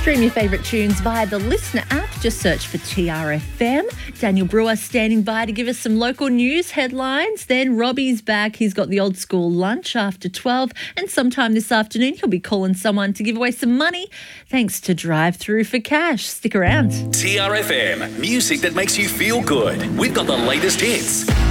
Stream your favourite tunes via the Listener app. Just search for TRFM. Daniel Brewer standing by to give us some local news headlines. Then Robbie's back. He's got the old school lunch after 12. And sometime this afternoon, he'll be calling someone to give away some money thanks to Drive Through for Cash. Stick around. TRFM, music that makes you feel good. We've got the latest hits.